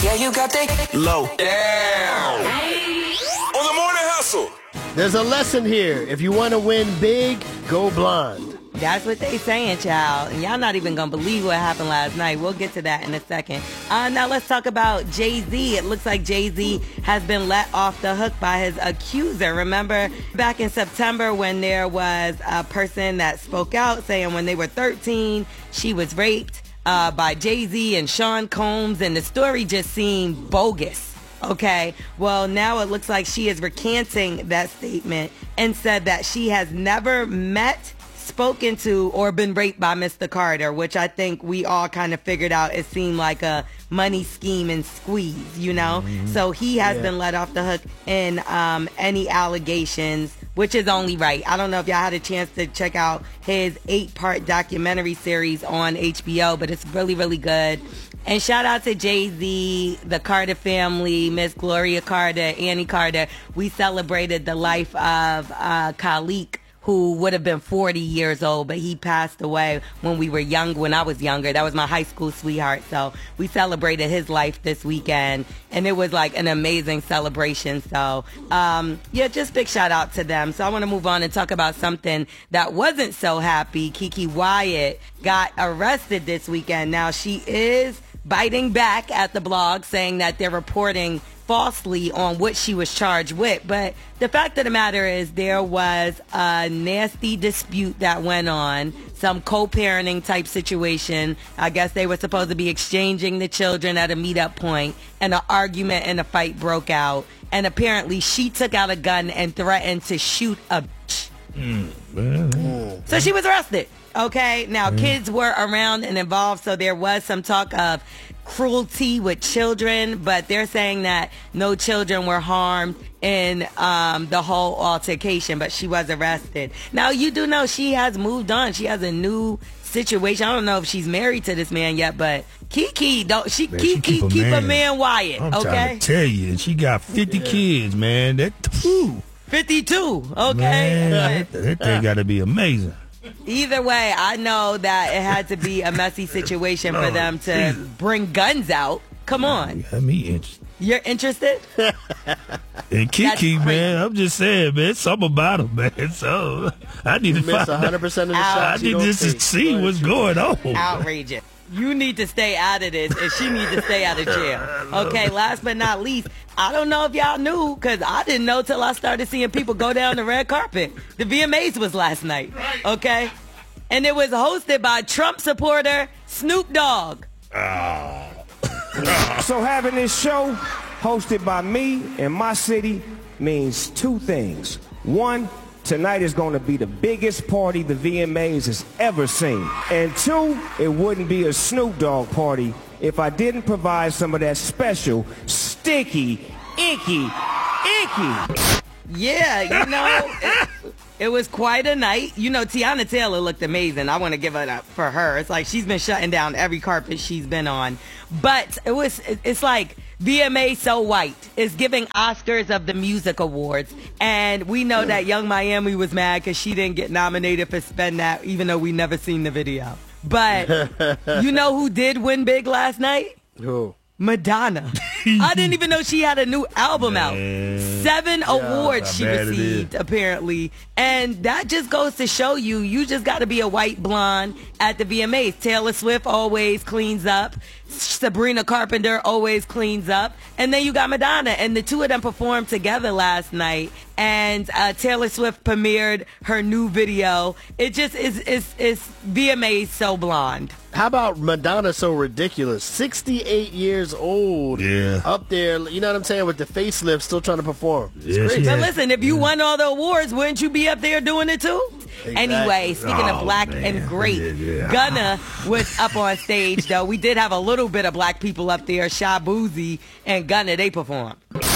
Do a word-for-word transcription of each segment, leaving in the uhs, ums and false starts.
Yeah, you got that low. Damn. On the morning hustle. There's a lesson here. If you want to win big, go blonde. That's what they saying, child. And y'all not even going to believe what happened last night. We'll get to that in a second. Uh, now let's talk about Jay-Z. It looks like Jay-Z has been let off the hook by his accuser. Remember back in September when there was a person that spoke out saying when they were thirteen, she was raped uh, by Jay-Z and Sean Combs, and the story just seemed bogus. Okay, well, now it looks like she is recanting that statement and said that she has never met, spoken to, or been raped by Mister Carter, which I think we all kind of figured out it seemed like a money scheme and squeeze, you know? Mm-hmm. So he has yeah. been let off the hook in um, any allegations, which is only right. I don't know if y'all had a chance to check out his eight-part documentary series on H B O, but it's really, really good. And shout out to Jay-Z, the Carter family, Miss Gloria Carter, Annie Carter. We celebrated the life of uh, Khalik, who would have been forty years old, but he passed away when we were young, when I was younger. That was my high school sweetheart. So we celebrated his life this weekend, and it was like an amazing celebration. So, um, yeah, just big shout out to them. So I want to move on and talk about something that wasn't so happy. Keke Wyatt got arrested this weekend. Now, she is biting back at the blog, saying that they're reporting falsely on what she was charged with. But the fact of the matter is there was a nasty dispute that went on, some co-parenting type situation. I guess they were supposed to be exchanging the children at a meetup point, and an argument and a fight broke out. And apparently she took out a gun and threatened to shoot a bitch. Mm. So she was arrested. Okay, now mm. kids were around and involved, so there was some talk of cruelty with children, but they're saying that no children were harmed in um, the whole altercation, but she was arrested. Now, you do know she has moved on. She has a new situation. I don't know if she's married to this man yet, but Keke, don't she, man, Keke, she keep, a, keep man. a man Wyatt, I'm okay? trying to tell you, she got fifty yeah. kids, man. That, whew. fifty-two, okay? Man, that, that thing got to be amazing. Either way, I know that it had to be a messy situation for them to bring guns out. Come on. Got me interested. You're interested? And Keke, man, I'm just saying, man, something about him, man. So I need you to find one hundred percent of the out. shots I need just to see what's going on. Outrageous. You need to stay out of this, and she needs to stay out of jail. Okay, last but not least, I don't know if y'all knew, because I didn't know till I started seeing people go down the red carpet. The V M As was last night, okay? And it was hosted by Trump supporter Snoop Dogg. Oh. So having this show hosted by me in my city means two things. One, tonight is going to be the biggest party the V M As has ever seen. And two, it wouldn't be a Snoop Dogg party if I didn't provide some of that special, sticky, inky, inky. Yeah, you know, it, it was quite a night. You know, Tiana Taylor looked amazing. I want to give it up for her. It's like she's been shutting down every carpet she's been on. But it was, it's like V M A So White is giving Oscars of the Music Awards. And we know that Young Miami was mad because she didn't get nominated for Spend That, even though we never seen the video. But you know who did win big last night? Who? Madonna. I didn't even know she had a new album out. Seven yeah, awards she received, apparently. And that just goes to show you, you just got to be a white blonde at the V M As. Taylor Swift always cleans up. Sabrina Carpenter always cleans up. And then you got Madonna. And the two of them performed together last night. And uh, Taylor Swift premiered her new video. It just is, is, is V M A So Blonde. How about Madonna So Ridiculous? sixty-eight years old. Yeah. Up there, you know what I'm saying, with the facelift, still trying to perform. It's yeah, great. But listen, if you yeah. won all the awards, wouldn't you be up there doing it too? Exactly. Anyway, speaking oh, of black man. and great, yeah, yeah. Gunna was up on stage, though. We did have a little bit of black people up there. Sha Boozy and Gunna, they performed.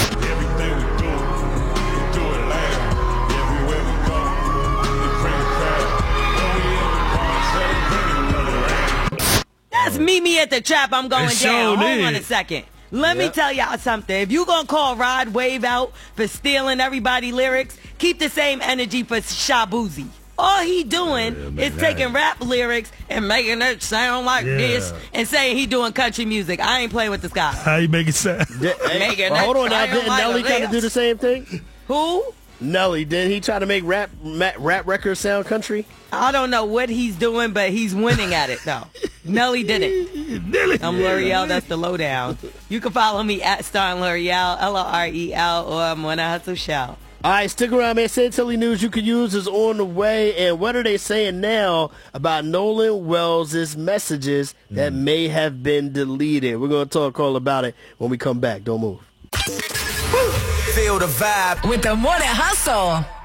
That's Mimi at the Trap. I'm going it down. Sure Hold did. on a second. Let yep. me tell y'all something. If you gonna call Rod Wave out for stealing everybody lyrics, keep the same energy for Sha Boozy. All he doing Yeah, man, is that taking ain't- rap lyrics and making it sound like Yeah. this and saying he doing country music. I ain't playing with this guy. How you make it sound? Did- hey, Making well, it hold on now. sound Didn't like Nelly a kind of do this. the same thing? Who? Nelly, didn't he try to make rap ma- rap records sound country? I don't know what he's doing, but he's winning at it, though. Nelly did it. Nelly. I'm L'Oreal. That's the lowdown. You can follow me at Star L'Oreal, L O R E L, or I'm When I Hustle Show. All right, stick around, man. Santilli news you can use is on the way. And what are they saying now about Nolan Wells' messages that may have been deleted? We're going to talk all about it when we come back. Don't move. Feel the vibe. With the Morning Hustle.